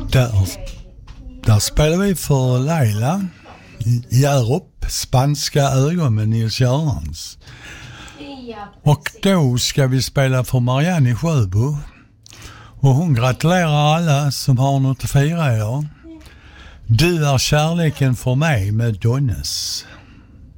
Där spelar vi för Laila Hjärup, Spanska ögon med Nils Görans. Och då ska vi spela för Marianne i Sjöbo. Och hon gratulerar alla som har något att fira idag. Du är kärleken för mig med Donnes.